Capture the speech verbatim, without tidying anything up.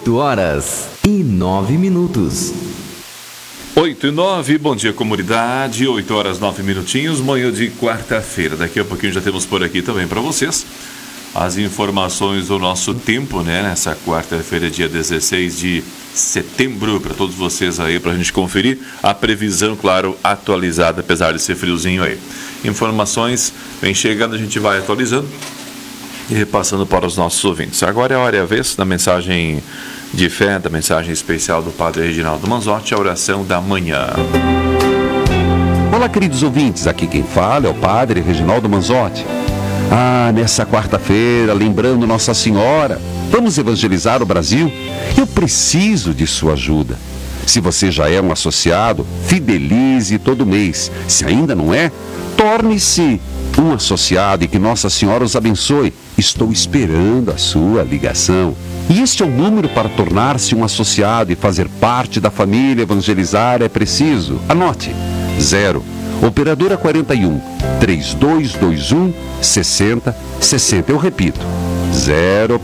oito horas e nove minutos. oito e nove, bom dia comunidade, oito horas nove minutinhos, manhã de quarta-feira. Daqui a pouquinho já temos por aqui também para vocês as informações do nosso tempo, né? Nessa quarta-feira, dia dezesseis de setembro, para todos vocês aí, para a gente conferir a previsão, claro, atualizada, apesar de ser friozinho aí. Informações vem chegando, a gente vai atualizando e repassando para os nossos ouvintes. Agora é a hora e a vez da mensagem de fé, da mensagem especial do Padre Reginaldo Manzotti, a oração da manhã. Olá, queridos ouvintes, aqui quem fala é o Padre Reginaldo Manzotti. Ah, nessa quarta-feira, lembrando Nossa Senhora, vamos evangelizar o Brasil? Eu preciso de sua ajuda. Se você já é um associado, fidelize todo mês. Se ainda não é, torne-se um associado e que Nossa Senhora os abençoe. Estou esperando a sua ligação. E este é o número para tornar-se um associado e fazer parte da família Evangelizar é Preciso. Anote: zero, operadora quarenta e um, trinta e dois vinte e um, sessenta, sessenta. Eu repito: zero,